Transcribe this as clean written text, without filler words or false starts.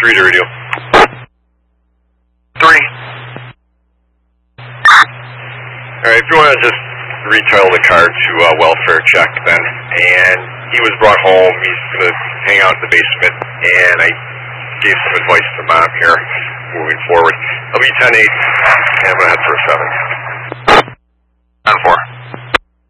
3 to radio. 3. Alright, if you want to just retitle the car to welfare check then, and he was brought home, he's going to hang out in the basement, and I gave some advice to Mom here moving forward. I'll be 10-8, and I'm going to head for a 7.